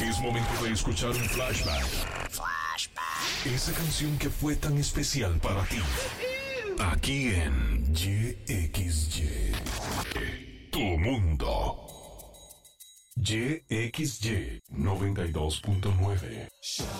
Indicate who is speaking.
Speaker 1: Es momento de escuchar un flashback. Esa canción que fue tan especial para ti. Aquí en YXY. Tu mundo. YXY 92.9.